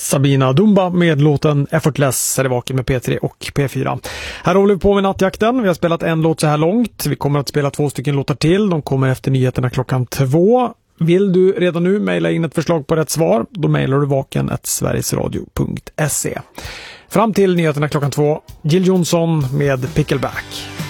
Sabina Dumba med låten Effortless är det vaken med P3 och P4. Här håller vi på med nattjakten. Vi har spelat en låt så här långt. Vi kommer att spela 2 stycken låtar till. De kommer efter nyheterna 2:00. Vill du redan nu mejla in ett förslag på rätt svar, då mejlar du vaken@sverigesradio.se. Fram till nyheterna 2:00, Jill Johnson med Pickleback.